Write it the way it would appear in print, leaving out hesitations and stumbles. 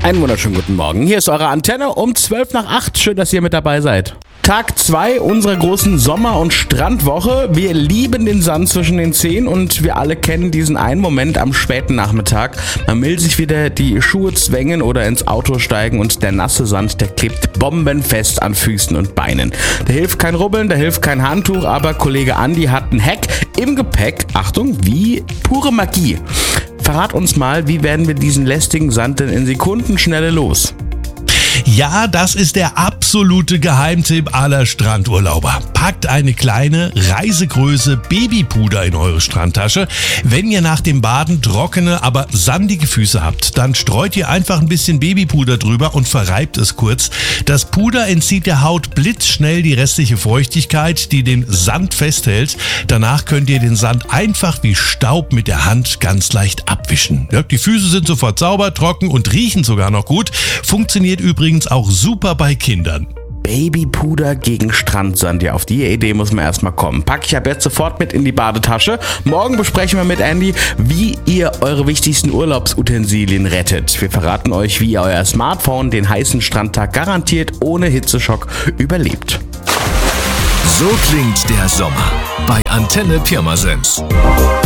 Einen wunderschönen guten Morgen. Hier ist eure Antenne um 7:55. Schön, dass ihr mit dabei seid. Tag 2 unserer großen Sommer- und Strandwoche. Wir lieben den Sand zwischen den Zehen und wir alle kennen diesen einen Moment am späten Nachmittag. Man will sich wieder die Schuhe zwängen oder ins Auto steigen und der nasse Sand, der klebt bombenfest an Füßen und Beinen. Da hilft kein Rubbeln, da hilft kein Handtuch, aber Kollege Andi hat einen Hack im Gepäck. Achtung, wie pure Magie. Verrat uns mal, wie werden wir diesen lästigen Sand denn in Sekundenschnelle los? Ja, das ist der absolute Geheimtipp aller Strandurlauber. Packt eine kleine, Reisegröße Babypuder in eure Strandtasche. Wenn ihr nach dem Baden trockene, aber sandige Füße habt, dann streut ihr einfach ein bisschen Babypuder drüber und verreibt es kurz. Das Puder entzieht der Haut blitzschnell die restliche Feuchtigkeit, die den Sand festhält. Danach könnt ihr den Sand einfach wie Staub mit der Hand ganz leicht abwischen. Ja, die Füße sind sofort sauber, trocken und riechen sogar noch gut. Funktioniert übrigens auch super bei Kindern. Babypuder gegen Strandsand. Ja, auf die Idee muss man erstmal kommen. Pack ich ab jetzt sofort mit in die Badetasche. Morgen besprechen wir mit Andy, wie ihr eure wichtigsten Urlaubsutensilien rettet. Wir verraten euch, wie ihr euer Smartphone den heißen Strandtag garantiert ohne Hitzeschock überlebt. So klingt der Sommer bei Antenne Pirmasens.